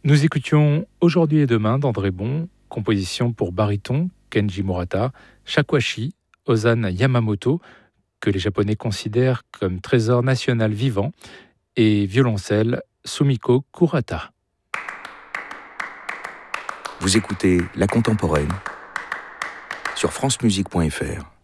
Nous écoutions Aujourd'hui et demain d'André Bon, composition pour baryton Kenji Murata, shakuhachi Ozan Yamamoto, que les Japonais considèrent comme trésor national vivant, et violoncelle Sumiko Kurata. Vous écoutez La Contemporaine sur francemusique.fr.